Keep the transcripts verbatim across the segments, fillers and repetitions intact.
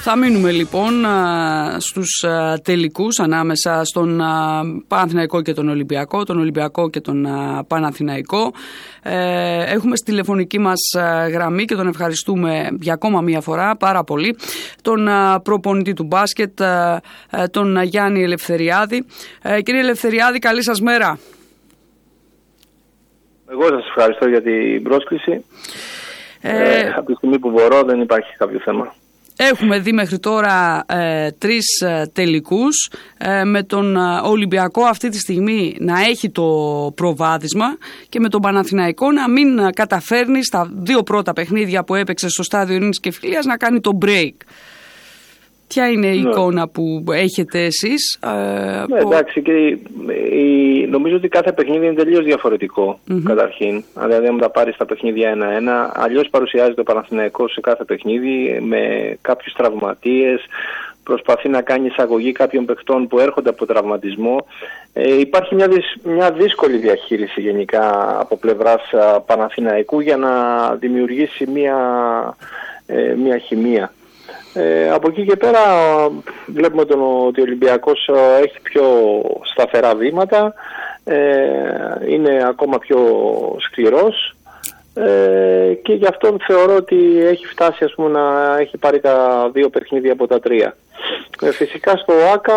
Θα μείνουμε λοιπόν στους τελικούς ανάμεσα στον Παναθηναϊκό και τον Ολυμπιακό, τον Ολυμπιακό και τον Παναθηναϊκό. Έχουμε στη τηλεφωνική μας γραμμή και τον ευχαριστούμε για ακόμα μία φορά πάρα πολύ τον προπονητή του μπάσκετ, τον Γιάννη Ελευθεριάδη. Κύριε Ελευθεριάδη, καλή σας μέρα. Εγώ σας ευχαριστώ για την πρόσκληση. Ε, ε, από τη στιγμή που μπορώ δεν υπάρχει κάποιο θέμα. Έχουμε δει μέχρι τώρα ε, τρεις ε, τελικούς, ε, με τον Ολυμπιακό αυτή τη στιγμή να έχει το προβάδισμα και με τον Παναθηναϊκό να μην καταφέρνει στα δύο πρώτα παιχνίδια που έπαιξε στο στάδιο Ειρήνης και Φιλίας να κάνει το break. Ποια είναι η ναι. εικόνα που έχετε εσείς? Ε, ναι, από... εντάξει, και η, η, νομίζω ότι κάθε παιχνίδι είναι τελείως διαφορετικό, mm-hmm. καταρχήν. Δηλαδή, αν τα πάρει στα παιχνίδια ένα-ένα, αλλιώς παρουσιάζεται ο Παναθηναϊκός σε κάθε παιχνίδι με κάποιους τραυματίες, προσπαθεί να κάνει εισαγωγή κάποιων παιχτών που έρχονται από τραυματισμό. Ε, υπάρχει μια, δυσ, μια δύσκολη διαχείριση γενικά από πλευράς Παναθηναϊκού για να δημιουργήσει μια, ε, μια χημεία. Ε, από εκεί και πέρα βλέπουμε τον, ότι ο Ολυμπιακός έχει πιο σταθερά βήματα, ε, είναι ακόμα πιο σκληρός ε, και γι' αυτό θεωρώ ότι έχει φτάσει, ας πούμε, να έχει πάρει τα δύο παιχνίδια από τα τρία. Ε, φυσικά στο ΆΚΑ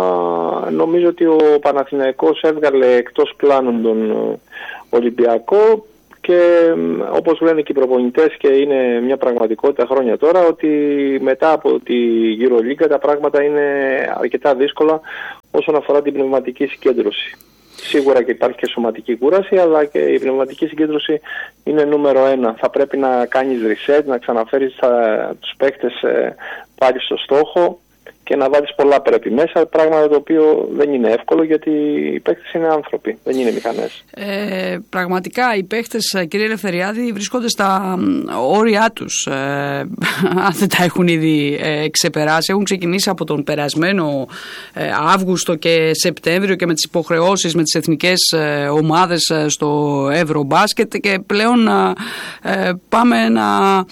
νομίζω ότι ο Παναθηναϊκός έβγαλε εκτός πλάνων τον Ολυμπιακό. Και όπως λένε και οι προπονητές, και είναι μια πραγματικότητα χρόνια τώρα, ότι μετά από τη EuroLeague τα πράγματα είναι αρκετά δύσκολα όσον αφορά την πνευματική συγκέντρωση. Σίγουρα και υπάρχει και σωματική κούραση, αλλά και η πνευματική συγκέντρωση είναι νούμερο ένα. Θα πρέπει να κάνεις reset, να ξαναφέρεις τους παίκτες πάλι στο στόχο και να βάλεις πολλά πρέπει μέσα, πράγμα το οποίο δεν είναι εύκολο, γιατί οι παίκτες είναι άνθρωποι, δεν είναι μηχανές. Ε, πραγματικά οι παίκτες, κύριε Ελευθεριάδη, βρίσκονται στα όρια τους, ε, αν δεν τα έχουν ήδη ε, ξεπεράσει. Έχουν ξεκινήσει από τον περασμένο ε, Αύγουστο και Σεπτέμβριο και με τις υποχρεώσεις με τις εθνικές ε, ομάδες ε, στο Ευρωμπάσκετ, και πλέον ε, πάμε να,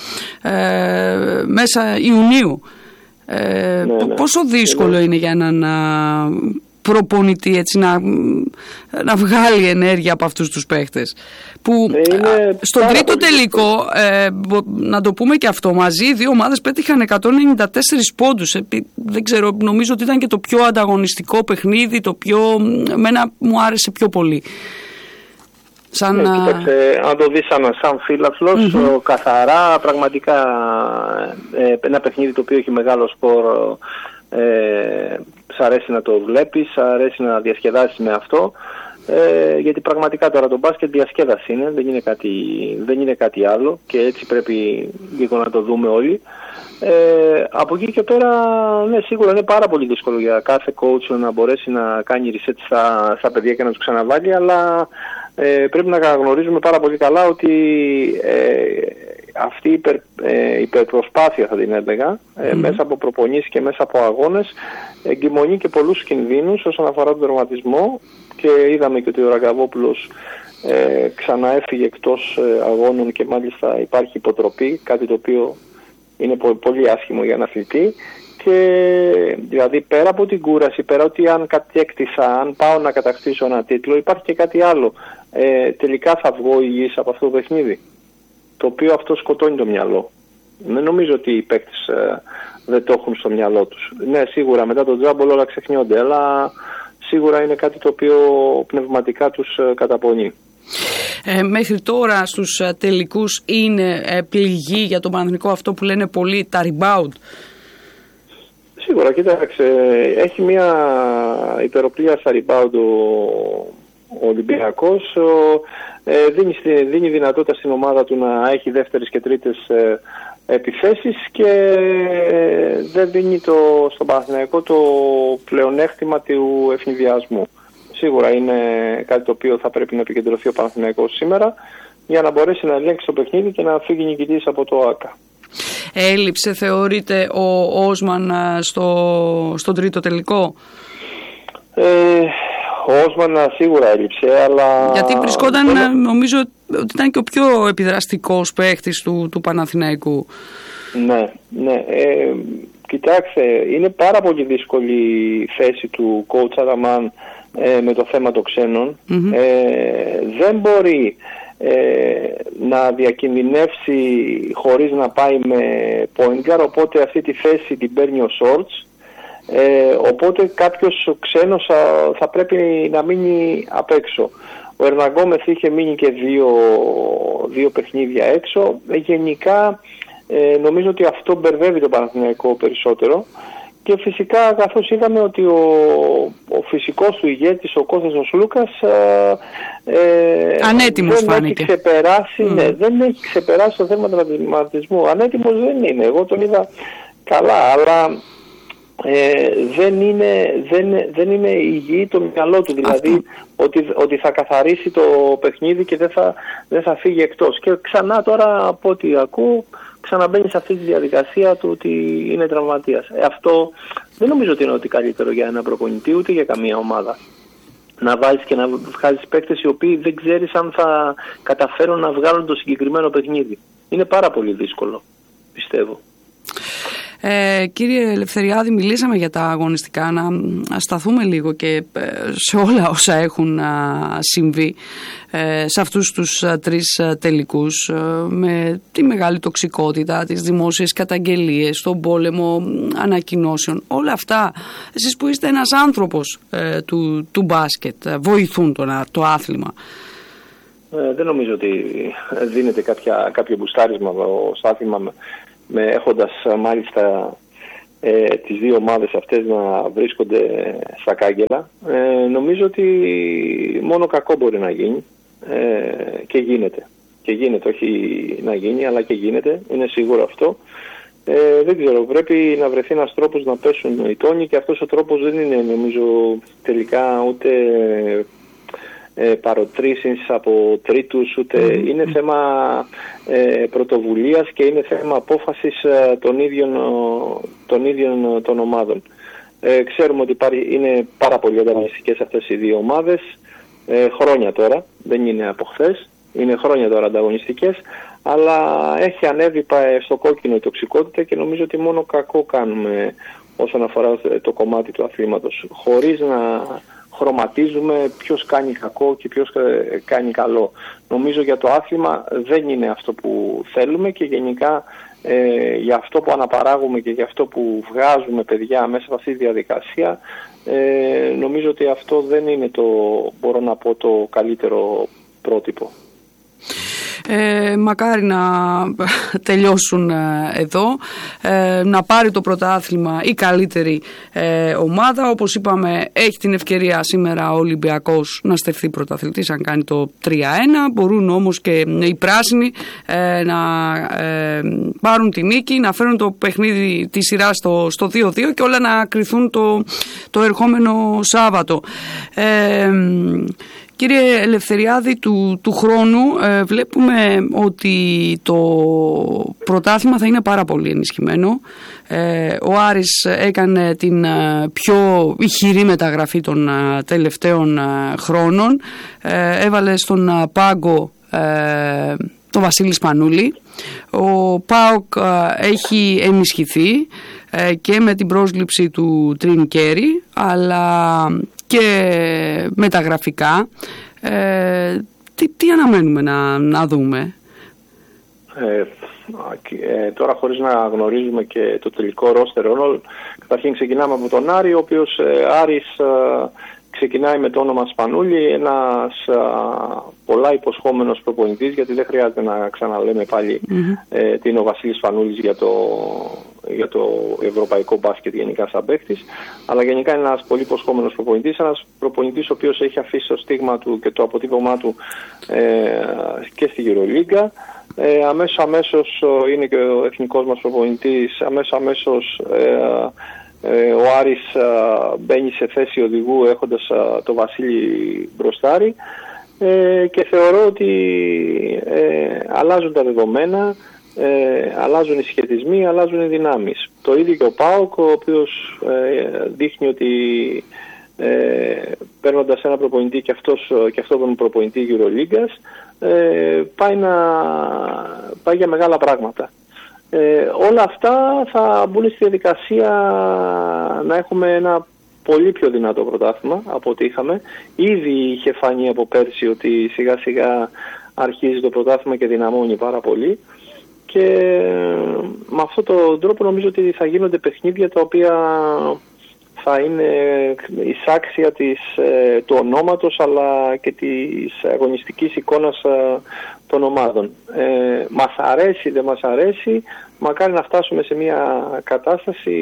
ε, μέσα Ιουνίου. Ε, ναι, ναι. Πόσο δύσκολο ναι. είναι για έναν προπονητή έτσι, να, να βγάλει ενέργεια από αυτούς τους παίχτες που ε, στον τρίτο τελικό, ε, να το πούμε και αυτό, μαζί οι δύο ομάδες πέτυχαν εκατόν ενενήντα τέσσερις πόντους. ε, δεν ξέρω, νομίζω ότι ήταν και το πιο ανταγωνιστικό παιχνίδι, το πιο, εμένα μου άρεσε πιο πολύ. Σαν... Ναι, κοίταξε, αν το δεις σαν, σαν φίλαθλος, mm-hmm. καθαρά, πραγματικά ε, ένα παιχνίδι το οποίο έχει μεγάλο σπορ, ε, σ' αρέσει να το βλέπεις, σ' αρέσει να διασκεδάσεις με αυτό, ε, γιατί πραγματικά τώρα το μπάσκετ διασκέδαση είναι, δεν είναι κάτι, δεν είναι κάτι άλλο, και έτσι πρέπει λίγο να το δούμε όλοι. Ε, από εκεί και πέρα, ναι, σίγουρα είναι πάρα πολύ δύσκολο για κάθε coach να μπορέσει να κάνει reset στα, στα παιδιά και να τους ξαναβάλει, αλλά ε, πρέπει να γνωρίζουμε πάρα πολύ καλά ότι ε, αυτή η υπερ, ε, υπερπροσπάθεια, θα την έλεγα, ε, mm. μέσα από προπονήσεις και μέσα από αγώνες, εγκυμονεί και πολλούς κινδύνους όσον αφορά τον τερματισμό, και είδαμε και ότι ο Ραγκαβόπουλος ε, ξαναέφυγε εκτός ε, αγώνων, και μάλιστα υπάρχει υποτροπή, κάτι το οποίο είναι πολύ άσχημο για ένα αθλητή. Και δηλαδή πέρα από την κούραση, πέρα ότι αν κατέκτησα, αν πάω να κατακτήσω ένα τίτλο, υπάρχει και κάτι άλλο. Ε, τελικά θα βγω υγιής από αυτό το παιχνίδι, το οποίο αυτό σκοτώνει το μυαλό. Δεν νομίζω ότι οι παίκτες ε, δεν το έχουν στο μυαλό τους. Ναι, σίγουρα μετά τον τζάμπολ όλα ξεχνιόνται, αλλά σίγουρα είναι κάτι το οποίο πνευματικά τους ε, καταπονεί. Ε, μέχρι τώρα στους ε, τελικούς είναι ε, πληγή για τον Παναθηναϊκό αυτό που λένε πολλοί, τα rebound? Σίγουρα, κοίταξε, έχει μια υπεροπλία στα rebound ο Ολυμπιακός, ε, δίνει, δίνει δυνατότητα στην ομάδα του να έχει δεύτερες και τρίτες ε, επιθέσεις, και δεν δίνει το, στον Παναθηναϊκό το πλεονέκτημα του ευνηδιασμού. Σίγουρα είναι κάτι το οποίο θα πρέπει να επικεντρωθεί ο Παναθηναϊκός σήμερα, για να μπορέσει να ελέγξει το παιχνίδι και να φύγει νικητής από το ΆΚΑ. Έλειψε, θεωρείτε, ο Όσμαν στο, στον τρίτο τελικό? Ε, ο Όσμαν σίγουρα έλειψε, αλλά... Γιατί βρισκόταν, νομίζω ότι ήταν και ο πιο επιδραστικός παίχτης του, του Παναθηναϊκού. Ναι, ναι. Ε, κοιτάξτε, είναι πάρα πολύ δύσκολη η θέση του coach Αταμάν ε, με το θέμα των ξένων. Mm-hmm. Ε, δεν μπορεί ε, να διακινδυνεύσει χωρίς να πάει με point guard, οπότε αυτή τη θέση την παίρνει ο Shorts. Ε, οπότε κάποιος ξένος θα, θα πρέπει να μείνει απ' έξω. Ο Ερναγκόμεθ είχε μείνει και δύο, δύο παιχνίδια έξω. Ε, γενικά ε, νομίζω ότι αυτό μπερδεύει τον Παναθηναϊκό περισσότερο. Και φυσικά, καθώς είδαμε ότι ο, ο φυσικός του ηγέτης, ο Κώστας ο Σλούκας, ε, ανέτοιμος δεν φάνηκε. Έχει ξεπεράσει, mm. ναι, δεν έχει ξεπεράσει το θέμα του ματισματισμού. Ανέτοιμος δεν είναι. Εγώ τον είδα καλά, αλλά ε, δεν, είναι, δεν, δεν είναι υγιή το μυαλό του. Δηλαδή ότι, ότι θα καθαρίσει το παιχνίδι και δεν θα, δεν θα φύγει εκτός. Και ξανά τώρα, από ό,τι ακούω, ξαναμπαίνει σε αυτή τη διαδικασία του ότι είναι τραυματίας. Ε, αυτό δεν νομίζω ότι είναι ότι καλύτερο για ένα προπονητή ούτε για καμία ομάδα. Να βάλεις και να βγάλεις παίκτες οι οποίοι δεν ξέρεις αν θα καταφέρουν να βγάλουν το συγκεκριμένο παιχνίδι. Είναι πάρα πολύ δύσκολο, πιστεύω. Ε, κύριε Ελευθεριάδη, μιλήσαμε για τα αγωνιστικά, να σταθούμε λίγο και σε όλα όσα έχουν συμβεί σε αυτούς τους τρεις τελικούς, με τη μεγάλη τοξικότητα, τις δημόσιες καταγγελίες, τον πόλεμο ανακοινώσεων. Όλα αυτά, εσείς που είστε ένας άνθρωπος του, του μπάσκετ, βοηθούν το, το άθλημα? Ε, δεν νομίζω ότι δίνεται κάποια, κάποιο μπουστάρισμα στο άθλημα με, με, έχοντας μάλιστα ε, τις δύο ομάδες αυτές να βρίσκονται στα κάγκελα. Ε, νομίζω ότι μόνο κακό μπορεί να γίνει ε, και γίνεται. Και γίνεται, όχι να γίνει, αλλά και γίνεται, είναι σίγουρο αυτό. Ε, δεν ξέρω, πρέπει να βρεθεί ένας τρόπος να πέσουν οι τόνοι και αυτός ο τρόπος δεν είναι, νομίζω, τελικά ούτε ε, παροτρήσεις από τρίτους, ούτε mm-hmm. είναι θέμα ε, πρωτοβουλίας και είναι θέμα απόφασης ε, των, ίδιων, των ίδιων των ομάδων. Ε, ξέρουμε ότι πάρει, είναι πάρα πολύ ανταγωνιστικές αυτές οι δύο ομάδες, ε, χρόνια τώρα, δεν είναι από χθες, είναι χρόνια τώρα ανταγωνιστικές, αλλά έχει ανέβει στο κόκκινο η τοξικότητα και νομίζω ότι μόνο κακό κάνουμε όσον αφορά το κομμάτι του αθλήματος, χωρίς να χρωματίζουμε ποιος κάνει κακό και ποιος κάνει καλό. Νομίζω για το άθλημα δεν είναι αυτό που θέλουμε και γενικά ε, για αυτό που αναπαράγουμε και για αυτό που βγάζουμε παιδιά μέσα από αυτή τη διαδικασία, ε, νομίζω ότι αυτό δεν είναι το, μπορώ να πω, το καλύτερο πρότυπο. Ε, μακάρι να τελειώσουν εδώ, ε, να πάρει το πρωτάθλημα η καλύτερη ε, ομάδα. Όπως είπαμε, έχει την ευκαιρία σήμερα ο Ολυμπιακός να στεφθεί πρωταθλητής αν κάνει το τρία ένα. Μπορούν όμως και οι πράσινοι ε, να ε, πάρουν τη νίκη, να φέρουν το παιχνίδι τη σειρά στο, στο δύο δύο και όλα να κριθούν το, το ερχόμενο Σάββατο. Ε, Κύριε Ελευθεριάδη, του, του χρόνου ε, βλέπουμε ότι το πρωτάθλημα θα είναι πάρα πολύ ενισχυμένο. Ε, ο Άρης έκανε την ε, πιο ηχηρή μεταγραφή των ε, τελευταίων ε, χρόνων. Ε, έβαλε στον ε, πάγκο ε, τον Βασίλη Σπανούλη. Ο ΠΑΟΚ ε, έχει ενισχυθεί ε, και με την πρόσληψη του Τρινκέρι, αλλά και μεταγραφικά. Ε, τι, τι αναμένουμε να, να δούμε? Ε, ε, τώρα χωρίς να γνωρίζουμε και το τελικό ρόστερ, καταρχήν ξεκινάμε από τον Άρη, ο οποίος ε, Άρης ε, ξεκινάει με το όνομα Σπανούλη, ένας ε, πολλά υποσχόμενος προπονητής, γιατί δεν χρειάζεται να ξαναλέμε πάλι mm-hmm. ε, τι είναι ο Βασίλης Σπανούλης για το, για το ευρωπαϊκό μπάσκετ γενικά σαν παίκτης, αλλά γενικά είναι ένας πολύ υποσχόμενος προπονητής, ένας προπονητής ο οποίος έχει αφήσει το στίγμα του και το αποτύπωμά του ε, και στη Euroliga. Ε, αμέσως αμέσως είναι και ο εθνικός μας προπονητής, αμέσως αμέσως ε, ε, ο Άρης ε, μπαίνει σε θέση οδηγού έχοντας ε, το Βασίλη μπροστάρι ε, και θεωρώ ότι ε, αλλάζουν τα δεδομένα, ε, αλλάζουν οι σχετισμοί, αλλάζουν οι δυνάμεις. Το ίδιο και ο ΠΑΟΚ, ο οποίος ε, δείχνει ότι ε, παίρνοντας ένα προπονητή και, αυτός, και αυτό τον προπονητή Euroligas, ε, πάει, να, πάει για μεγάλα πράγματα. Ε, όλα αυτά θα μπουν στη διαδικασία να έχουμε ένα πολύ πιο δυνατό πρωτάθλημα από ό,τι είχαμε. Ήδη είχε φανεί από πέρσι ότι σιγά σιγά αρχίζει το πρωτάθλημα και δυναμώνει πάρα πολύ. Και με αυτόν τον τρόπο νομίζω ότι θα γίνονται παιχνίδια τα οποία θα είναι εισάξια της, του ονόματος αλλά και της αγωνιστικής εικόνας των ομάδων. Ε, μας αρέσει, δεν μας αρέσει, μακάρι να φτάσουμε σε μια κατάσταση,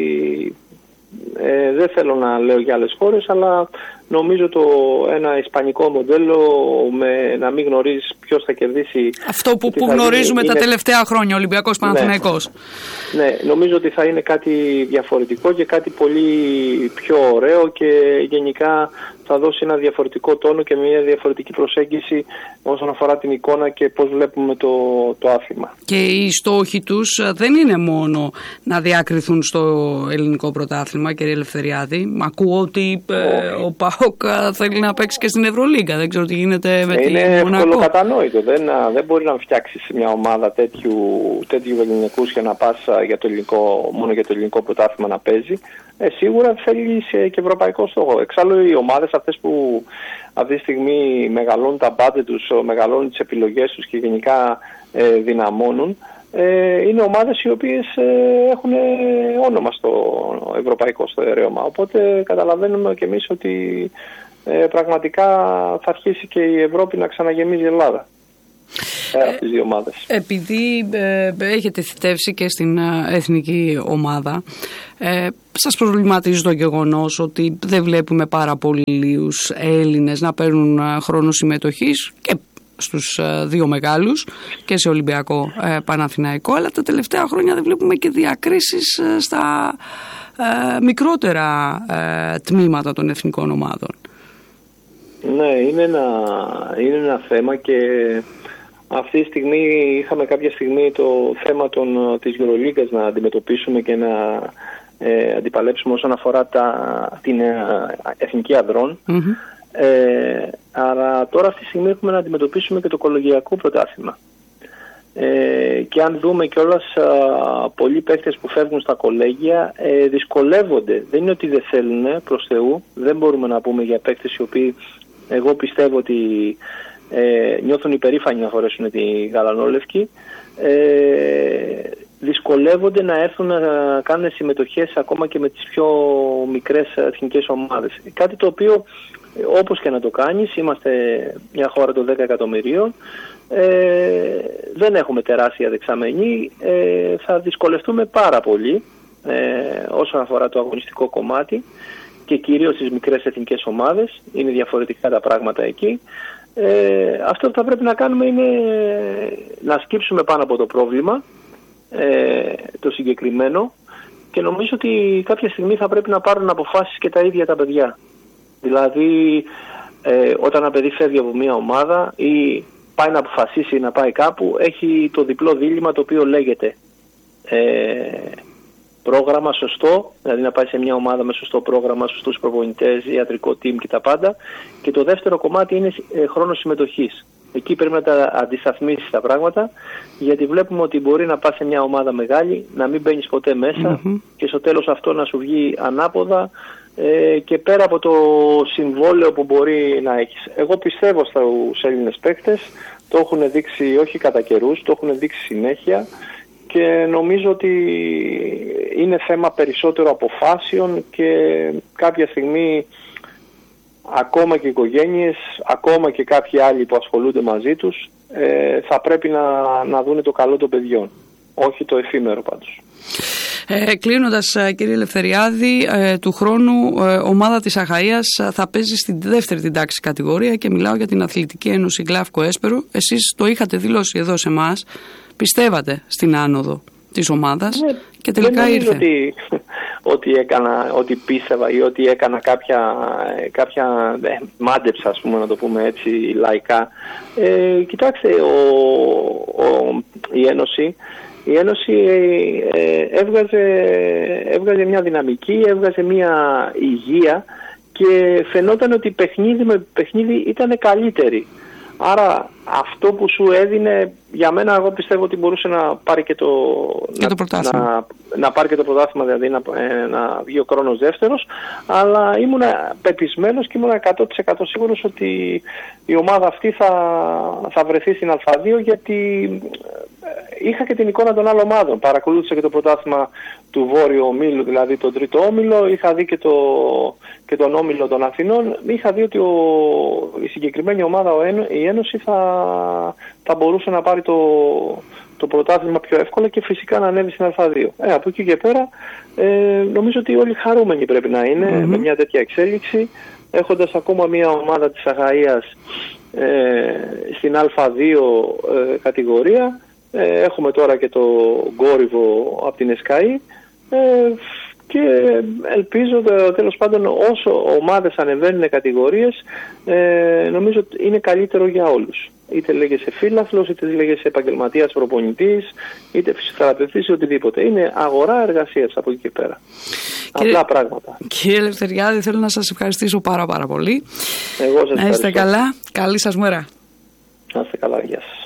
ε, δεν θέλω να λέω για άλλες χώρες, αλλά νομίζω το ένα ισπανικό μοντέλο με να μην γνωρίζεις ποιος θα κερδίσει. Αυτό που, που γνωρίζουμε είναι... τα τελευταία χρόνια, Ολυμπιακός Παναθηναϊκός. Ναι. ναι, νομίζω ότι θα είναι κάτι διαφορετικό και κάτι πολύ πιο ωραίο και γενικά θα δώσει ένα διαφορετικό τόνο και μια διαφορετική προσέγγιση όσον αφορά την εικόνα και πώς βλέπουμε το, το άθλημα. Και οι στόχοι τους δεν είναι μόνο να διακριθούν στο ελληνικό πρωτάθλημα, κύριε Ελευθεριάδη. Μα ακούω ότι ε, ο ΠΑΟΚ θέλει να παίξει και στην Ευρωλίγκα. Δεν ξέρω τι γίνεται με την Μονακό. Είναι εύκολο κατανόητο. Δεν, δεν μπορεί να φτιάξεις μια ομάδα τέτοιου, τέτοιου ελληνικούς για να πας για το ελληνικό, μόνο για το ελληνικό πρωτάθλημα να παίζει. Ε, σίγουρα θέλει και ευρωπαϊκό στόχο. Εξάλλου οι ομάδες αυτές που αυτή τη στιγμή μεγαλώνουν τα μπάτζετ τους, μεγαλώνουν τις επιλογές τους και γενικά ε, δυναμώνουν, ε, είναι ομάδες οι οποίες ε, έχουν όνομα στο ευρωπαϊκό στερέωμα. Οπότε καταλαβαίνουμε και εμείς ότι ε, πραγματικά θα αρχίσει και η Ευρώπη να ξαναγεμίζει η Ελλάδα. Ε, τις δύο ομάδες. Επειδή ε, έχετε θητεύσει και στην ε, εθνική ομάδα, ε, σας προβληματίζει το γεγονός ότι δεν βλέπουμε πάρα πολλούς Έλληνες να παίρνουν ε, χρόνο συμμετοχής και στους ε, δύο μεγάλους και σε Ολυμπιακό ε, Παναθηναϊκό, αλλά τα τελευταία χρόνια δεν βλέπουμε και διακρίσεις ε, στα ε, μικρότερα ε, τμήματα των εθνικών ομάδων. Ναι, είναι ένα, είναι ένα θέμα και αυτή τη στιγμή είχαμε κάποια στιγμή το θέμα των, της Euroligas να αντιμετωπίσουμε και να ε, αντιπαλέψουμε όσον αφορά τα, την ε, εθνική αδρών. Mm-hmm. Ε, άρα τώρα αυτή τη στιγμή έχουμε να αντιμετωπίσουμε και το κολεγιακό πρωτάθλημα. Ε, και αν δούμε κιόλας α, πολλοί παίκτες που φεύγουν στα κολέγια ε, δυσκολεύονται. Δεν είναι ότι δεν θέλουν, προς Θεού. Δεν μπορούμε να πούμε για παίκτες οι οποίοι εγώ πιστεύω ότι Ε, νιώθουν υπερήφανοι να φορέσουν τη γαλανόλευκη, ε, δυσκολεύονται να έρθουν να κάνουν συμμετοχές ακόμα και με τις πιο μικρές εθνικές ομάδες. Κάτι το οποίο όπως και να το κάνεις, είμαστε μια χώρα των δέκα εκατομμυρίων, ε, δεν έχουμε τεράστια δεξαμενή, ε, θα δυσκολευτούμε πάρα πολύ ε, όσον αφορά το αγωνιστικό κομμάτι και κυρίως στις μικρές εθνικές ομάδες, είναι διαφορετικά τα πράγματα εκεί. Ε, αυτό που θα πρέπει να κάνουμε είναι να σκύψουμε πάνω από το πρόβλημα, ε, το συγκεκριμένο, και νομίζω ότι κάποια στιγμή θα πρέπει να πάρουν αποφάσεις και τα ίδια τα παιδιά. Δηλαδή ε, όταν ένα παιδί φεύγει από μια ομάδα ή πάει να αποφασίσει να πάει κάπου, έχει το διπλό δίλημμα το οποίο λέγεται ε, πρόγραμμα σωστό, δηλαδή να πάει σε μια ομάδα με σωστό πρόγραμμα, σωστούς προπονητές, ιατρικό team και τα πάντα. Και το δεύτερο κομμάτι είναι ε, χρόνος συμμετοχής. Εκεί πρέπει να τα αντισταθμίσεις τα πράγματα, γιατί βλέπουμε ότι μπορεί να πας σε μια ομάδα μεγάλη, να μην μπαίνεις ποτέ μέσα mm-hmm. και στο τέλος αυτό να σου βγει ανάποδα ε, και πέρα από το συμβόλαιο που μπορεί να έχεις. Εγώ πιστεύω στους Έλληνες παίκτες, το έχουν δείξει όχι κατά καιρούς, το έχουν δείξει συνέχεια. Και νομίζω ότι είναι θέμα περισσότερο αποφάσεων και κάποια στιγμή ακόμα και οι οικογένειες, ακόμα και κάποιοι άλλοι που ασχολούνται μαζί τους ε, θα πρέπει να, να δούνε το καλό των παιδιών, όχι το εφήμερο πάντως. Ε, κλείνοντας, κύριε Ελευθεριάδη, ε, του χρόνου ε, ομάδα της Αχαΐας θα παίζει στην δεύτερη την τάξη κατηγορία και μιλάω για την Αθλητική Ένωση Γλαύκο Έσπερο. Εσείς το είχατε δηλώσει εδώ σε εμάς. Πιστεύατε στην άνοδο της ομάδας ναι, και τελικά δεν ήρθε. Ότι, ότι, έκανα, ότι πίστευα ή ότι έκανα κάποια, κάποια ε, μάντεψα, ας πούμε, να το πούμε έτσι λαϊκά. Ε, κοιτάξτε, ο, ο, η Ένωση, η Ένωση ε, έβγαζε, έβγαζε μια δυναμική, έβγαζε μια υγεία και φαινόταν ότι παιχνίδι με παιχνίδι ήταν καλύτερη. Άρα αυτό που σου έδινε για μένα, εγώ πιστεύω ότι μπορούσε να πάρει και το, και το πρωτάθλημα. Να, να πάρει και το πρωτάθλημα, δηλαδή να, να βγει ο Κρόνος δεύτερος, αλλά ήμουν πεπισμένος και ήμουν εκατό τοις εκατό σίγουρος ότι η ομάδα αυτή θα, θα βρεθεί στην Α2, γιατί είχα και την εικόνα των άλλων ομάδων. Παρακολούθησα και το πρωτάθλημα του Βόρειου Ομίλου, δηλαδή τον τρίτο όμιλο, είχα δει και, το, και τον όμιλο των Αθηνών. Είχα δει ότι ο, η συγκεκριμένη ομάδα, η Ένωση, θα, θα μπορούσε να πάρει το, το πρωτάθλημα πιο εύκολα και φυσικά να ανέβει στην Α2. Ε, από εκεί και πέρα ε, νομίζω ότι όλοι χαρούμενοι πρέπει να είναι mm-hmm. με μια τέτοια εξέλιξη, έχοντας ακόμα μια ομάδα της Αχαΐας ε, στην Α2 ε, κατηγορία. Ε, έχουμε τώρα και το Γκόριβο από την ΕΣΚΑΗ ε, και ελπίζω τέλος πάντων όσο ομάδες ανεβαίνουν κατηγορίες ε, νομίζω ότι είναι καλύτερο για όλους. Είτε λέγεσαι φίλαθλος, είτε λέγεσαι επαγγελματίας προπονητής, είτε φυσιοθεραπευτής, οτιδήποτε. Είναι αγορά εργασίας από εκεί και πέρα. Κύριε, απλά πράγματα. Κύριε Ελευθεριάδη, θέλω να σας ευχαριστήσω πάρα πάρα πολύ. Εγώ σας να είστε ευχαριστώ. Καλά. Καλή σας μέρα. Να είστε καλά. Γεια σας.